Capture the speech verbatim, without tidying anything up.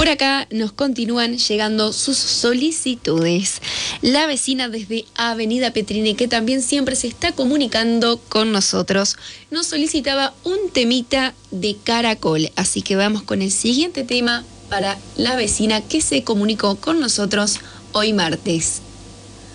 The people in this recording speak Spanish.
Por acá nos continúan llegando sus solicitudes. La vecina desde Avenida Petrini, que también siempre se está comunicando con nosotros, nos solicitaba un temita de Caracol. Así que vamos con el siguiente tema para la vecina que se comunicó con nosotros hoy martes.